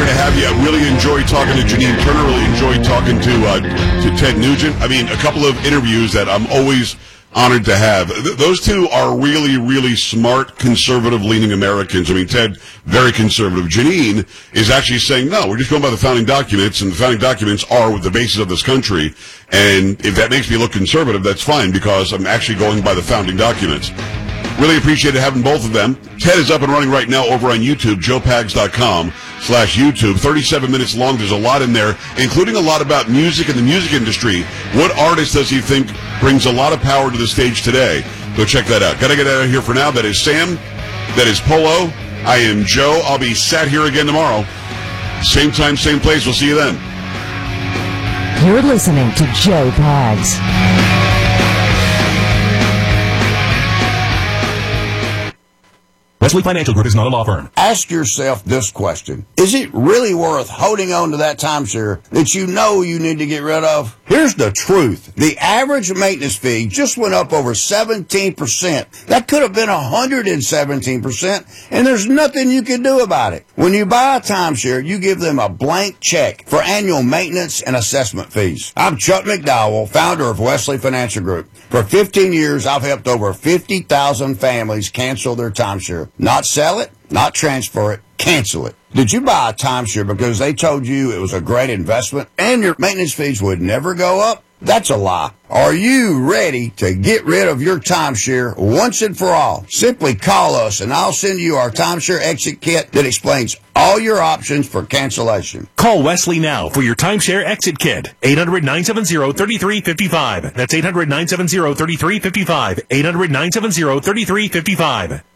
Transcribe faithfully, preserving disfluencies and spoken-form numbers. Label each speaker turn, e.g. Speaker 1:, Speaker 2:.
Speaker 1: to have you. I really enjoyed talking to Janine Turner. Really enjoyed talking to uh, to Ted Nugent. I mean, a couple of interviews that I'm always honored to have. Th- those two are really, really smart, conservative-leaning Americans. I mean, Ted, very conservative. Janine is actually saying, no, we're just going by the founding documents, and the founding documents are the basis of this country. And if that makes me look conservative, that's fine, because I'm actually going by the founding documents. Really appreciated having both of them. Ted is up and running right now over on YouTube, joe pags dot com slash YouTube. thirty-seven minutes long. There's a lot in there, including a lot about music and the music industry. What artist does he think brings a lot of power to the stage today? Go check that out. Got to get out of here for now. That is Sam. That is Polo. I am Joe. I'll be sat here again tomorrow. Same time, same place. We'll see you then.
Speaker 2: You're listening to Joe Pags.
Speaker 3: Wesley Financial Group is not a law firm.
Speaker 4: Ask yourself this question. Is it really worth holding on to that timeshare that you know you need to get rid of? Here's the truth. The average maintenance fee just went up over seventeen percent. That could have been one hundred seventeen percent, and there's nothing you can do about it. When you buy a timeshare, you give them a blank check for annual maintenance and assessment fees. I'm Chuck McDowell, founder of Wesley Financial Group. For fifteen years, I've helped over fifty thousand families cancel their timeshare. Not sell it, not transfer it, cancel it. Did you buy a timeshare because they told you it was a great investment and your maintenance fees would never go up? That's a lie. Are you ready to get rid of your timeshare once and for all? Simply call us and I'll send you our timeshare exit kit that explains all your options for cancellation.
Speaker 3: Call Wesley now for your timeshare exit kit. eight hundred, nine seven zero, three three five five. That's eight hundred, nine seven zero, three three five five. eight hundred, nine seven zero, three three five five.